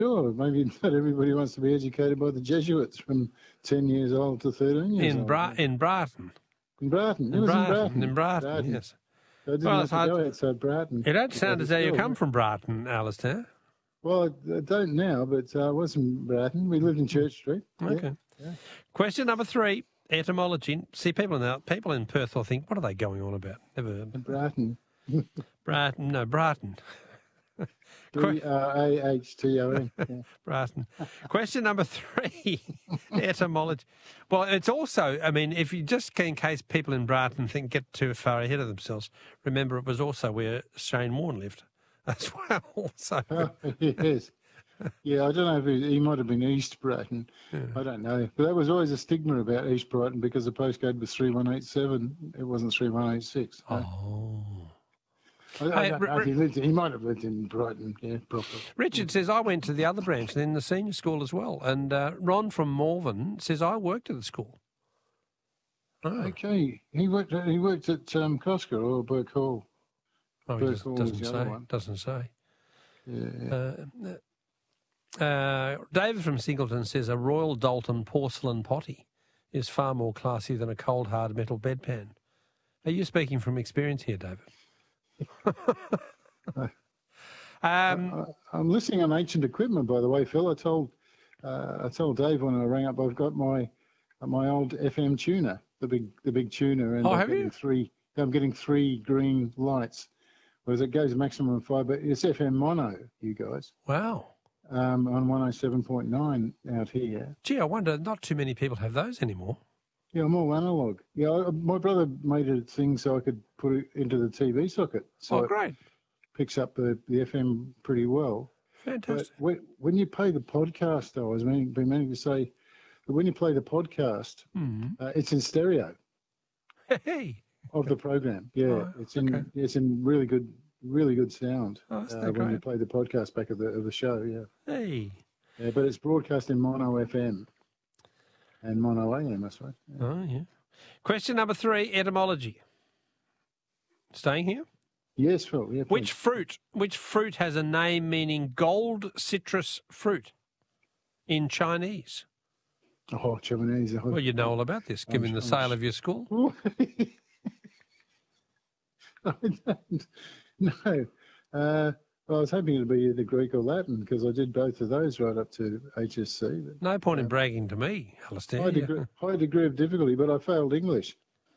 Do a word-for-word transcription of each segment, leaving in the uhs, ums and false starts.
Sure, maybe not everybody wants to be educated by the Jesuits from ten years old to thirteen years in old. Bra- in Brighton. In Brighton. It In was Brighton, in Brighton. in Brighton, Brighton. yes. So I didn't Well, have it's to hard- go outside Brighton. You don't to sound go as to though you school. come from Brighton, Alistair. Well, I I don't now, but uh, I was in Brighton. We lived in Church Street. Okay. Yeah. Question number three, etymology. See, people in the, people in Perth will think, what are they going on about? Never heard. In Brighton. Brighton, no, Brighton. B R A H T O N. Yeah. Brighton. Question number three, etymology. Well, it's also, I mean, if you just, in case people in Brighton think get too far ahead of themselves, remember it was also where Shane Warne lived as well. So, Oh, yes. Yeah, I don't know if he, he might have been East Brighton. Yeah. I don't know. But there was always a stigma about East Brighton because the postcode was three one eight seven. It wasn't three one eight six. No. oh. I, I Hey, don't R- know if he, lived, he might have lived in Brighton, yeah, properly. Richard says, I went to the other branch, then the senior school as well. And uh, Ron from Malvern says, I worked at the school. Oh, Okay. He worked at, he worked at um, Coscar or Burke Hall. oh he Burke just Hall doesn't was the other say. one. Doesn't say. Yeah. Uh, uh, David from Singleton says, a Royal Dalton porcelain potty is far more classy than a cold, hard metal bedpan. Are you speaking from experience here, David? um, I, I'm listening on ancient equipment, by the way, Phil. I told uh, I told Dave when I rang up, I've got my my old F M tuner, the big the big tuner, and Oh, I'm have getting you? three. I'm getting three green lights, whereas it goes maximum of five. But it's F M mono, you guys, wow. um, on one oh seven point nine out here. Gee, I wonder, not too many people have those anymore. Yeah, I'm all analog. Yeah, I, my brother made a thing so I could put it into the T V socket, so Oh, it great. picks up the, the F M pretty well. But Fantastic. when when you play the podcast, though, I was meaning, been meaning to say that when you play the podcast, Mm. uh, it's in stereo Hey. of the program. Yeah, Oh, it's in okay. it's in really good really good sound Oh, that's uh, no when you great. play the podcast back of the of the show. Yeah, Hey. yeah, but it's broadcast in mono F M and mono A M, I suppose. Yeah. Oh, yeah. Question number three, etymology. Staying here? Yes, Phil. Yeah, Which please. fruit, which fruit has a name meaning gold citrus fruit in Chinese? Oh, Chinese. Well, you know all about this, given I'm- the I'm sale sh- of your school. I don't know. Uh, well, I was hoping it'd be either Greek or Latin because I did both of those right up to H S C. But No point in bragging to me, Alistair. high, degree, high degree of difficulty, but I failed English,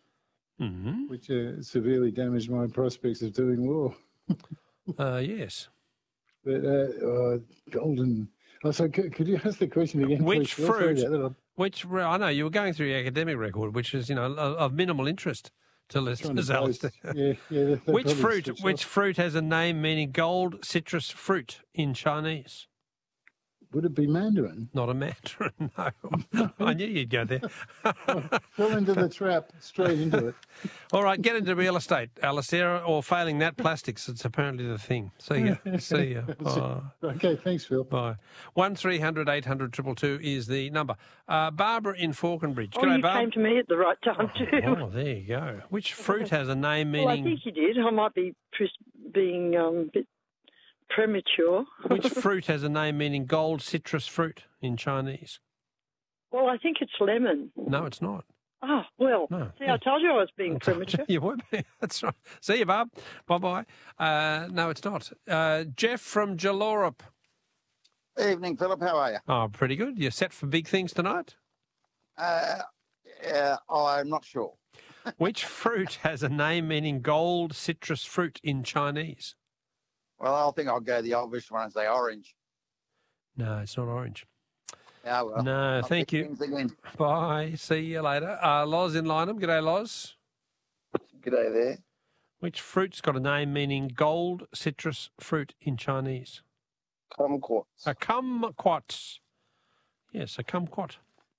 Mhm. which uh, severely damaged my prospects of doing law. Uh, yes. But uh, uh, golden. Oh, so could, could you ask the question again? Which please? Sorry fruit? about that. I'm Which re- I know you were going through your academic record, which is you know of of minimal interest to trying listeners, to boast. Alistair. Yeah, yeah. they- they Which probably fruit? switched Which off. fruit has a name meaning gold citrus fruit in Chinese? Would it be Mandarin? Not a mandarin. No, I knew you'd go there. Fell into the trap, straight into it. All right, get into real estate, Alistair, or failing that, plastics. It's apparently the thing. See ya. See ya. Bye. Okay, thanks, Phil. Bye. One three hundred eight hundred two two two is the number. Uh, Barbara in Falconbridge. Oh, G'day, you Barb. came to me at the right time too. Oh, there you go. Which fruit has a name Well, I meaning? think you did. I might be pres- being um, a bit premature. Which fruit has a name meaning gold citrus fruit in Chinese? Well, I think it's lemon. No, it's not. Oh, well, No. see, I told you I was being premature. You would be. That's right. See you, Barb. Bye bye. Uh, no, it's not. Uh, Jeff from Jalorup. Evening, Philip. How are you? Oh, pretty good. You're set for big things tonight. Uh, uh, I'm not sure. Which fruit has a name meaning gold citrus fruit in Chinese? Well, I think I'll go the obvious one and say orange. No, it's not orange. Yeah, well. No, I'll thank pick you. things again. Bye. See you later. Uh, Loz in Lynham. G'day, Loz. G'day there. Which fruit's got a name meaning gold citrus fruit in Chinese? Kumquats. A kumquat. Yes, a kumquat.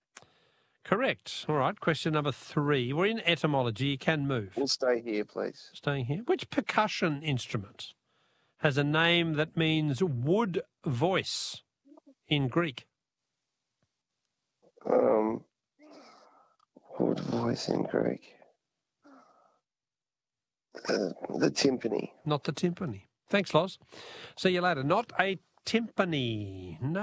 Correct. All right. Question number three. We're in etymology. You can move. We'll stay here, please. Staying here. Which percussion instrument has a name that means wood voice in Greek? Um, wood voice in Greek. Uh, the timpani. Not the timpani. Thanks, Loz. See you later. Not a timpani. No.